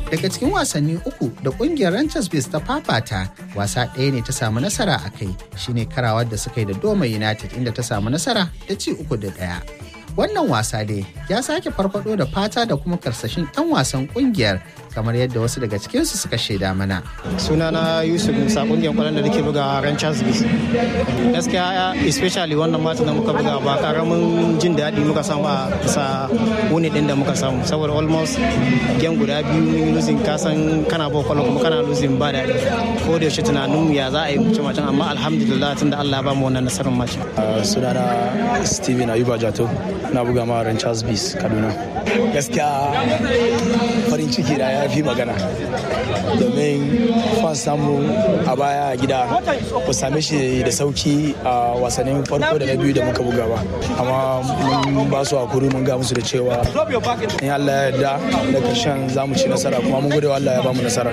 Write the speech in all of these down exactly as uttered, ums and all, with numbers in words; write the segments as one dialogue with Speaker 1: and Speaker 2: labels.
Speaker 1: Daga cikin wasanni uku da kungiyar Rangers Bears ta fafata, wasa ɗaya ne ta samu nasara a kai, shine karawar da suka yi da Doma United inda ta samu nasara da ci uku da ɗaya. Wannan wasa dai ya sake farfado da fata da kuma karsashin 'yan wasan kungiyar kamar yadda wasu daga cikinsu suka shaida mana.
Speaker 2: Sunana Yusuf Musa, kungiyar kwallon da nake buga Rangers Bears. Gaskiya especially wannan mata da muka buga ba karamin jin daɗi muka samu a bisa wuni ɗin da muka samu, saboda almost game guda biyu mun losing, kasan kana ba kwallo kuma kana losing ba daɗi. Ko da yaushe tunanin ya za a yi mutum macen, amma alhamdulillah tunda Allah ya ba mu wannan nasarar macen.
Speaker 3: Sunana Steven Ayuba Jato, na buga ma Rangers Bears Kaduna. Gaskiya farin ciki da ya fi magana, domin fan samu a baya a gida ku same shi da sauki a wasannin farko da na biyu da muka buga ba, amma mun ba su hakuri, mun ga musu da cewa in Allah ya yarda da karshen za mu ci nasara, kuma mun gode wa Allah ya ba mu nasara.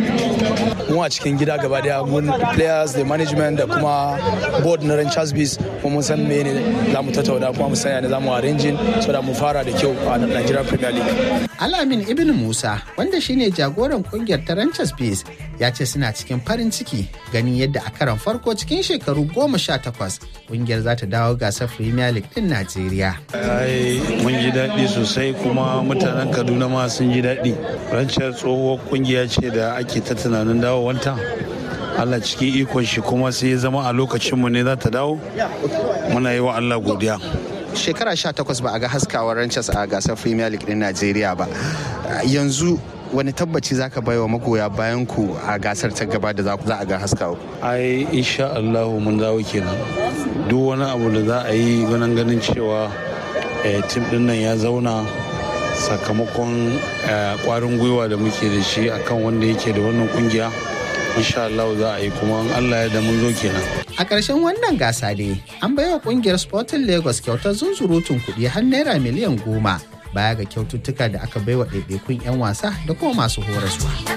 Speaker 3: Mu a cikin gida gaba daya, mun players da management da kuma board na Rangers Bears mun san mene za mu tattauna, kuma mu san yana za mu arranging so da mu fara da kyau a Nigeria Premier League.
Speaker 1: Alamin Ibn Musa, wanda shine jagoran kungiyar ta Rangers Bears, ya ce suna cikin farin ciki ganin yadda a karon farko cikin shekaru goma sha takwas kungiyar za ta dawo gasar Premier League din Najeriya.
Speaker 4: Ai mun ji daɗi sosai, kuma mutanen Kaduna ma sun ji daɗi. Rangers tsohuwar kungiya ce da ake ta tunanin dawowanta. Allah cikin ikon shi kuma sai ya zama a lokacinmu ne za ta dawo. Muna yi wa Allah godiya.
Speaker 1: Shekara sha takwas ba a ga haskawar Rangers a gasar Premier League din Najeriya ba. Yanzu wani tabbaci zaka bai wa magoya bayan ku a gasar ta gaba da za a ga haskawa?
Speaker 4: Ai insha Allah mun dawo kenan. Duk wani abu da za a yi ganin ganin cewa tim din nan ya zauna sakamakon kwarin gwiwa da muke da shi akan wanda yake da wannan kungiya. Insha Allah za a yi, kuma Allah ya da mun zo kenan.
Speaker 1: A ƙarshen wannan gasa dai an baiwa ƙungiyar Sporting Lagos kyautar zunzurutun kuɗi har naira miliyan goma baya ga kyaututtuka da aka baiwa ɗaiɗaikun 'yan wasa da kuma masu horaswa.